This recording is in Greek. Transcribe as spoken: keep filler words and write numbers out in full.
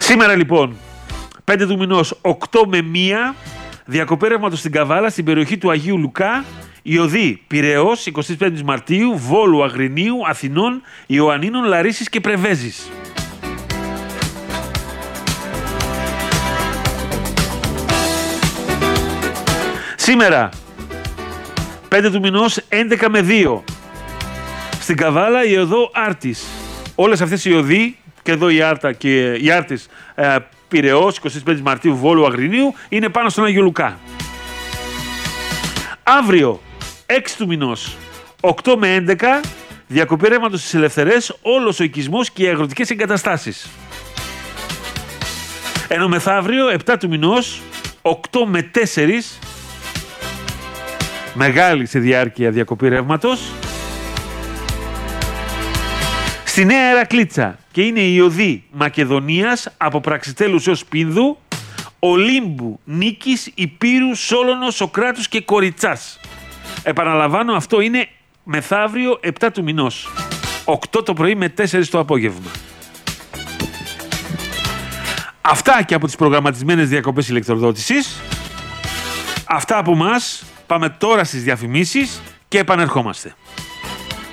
Σήμερα λοιπόν, πέντε του μηνός, οκτώ με μία, διακοπή ρεύματος στην Καβάλα, στην περιοχή του Αγίου Λουκά, οι οδοί Πειραιώς, εικοστή πέμπτη Μαρτίου, Βόλου, Αγρινίου, Αθηνών, Ιωαννίνων, Λαρίσης και Πρεβέζης. Σήμερα, πέντε του μηνός, έντεκα με δύο, στην Καβάλα η οδό Άρτης. Όλες αυτές οι οδοί, και εδώ η Άρτα και η Άρτης, ε, Πειραιώς, εικοστή πέμπτη Μαρτίου, Βόλου, Αγρινίου, είναι πάνω στον Άγιο Λουκά. Αύριο, έξι του μηνός, οκτώ με έντεκα, διακοπή ρεύματος στις Ελευθερές, όλος ο οικισμός και οι αγροτικές εγκαταστάσεις. Ενώ μεθαύριο, επτά του μηνός, οκτώ με τέσσερα, μεγάλη σε διάρκεια διακοπή ρεύματος, στη Νέα Ηρακλήτσα, και είναι η οδοί Μακεδονίας από Πραξιτέλους έως Πίνδου, Ολύμπου, Νίκης, Υπήρου, Σόλωνος, Σοκράτους και Κοριτσάς. Επαναλαμβάνω, αυτό είναι μεθαύριο επτά του μηνός, οκτώ το πρωί με τέσσερα το απόγευμα. Αυτά και από τις προγραμματισμένες διακοπές ηλεκτροδότησης. Αυτά από μας. Πάμε τώρα στις διαφημίσεις και επανερχόμαστε.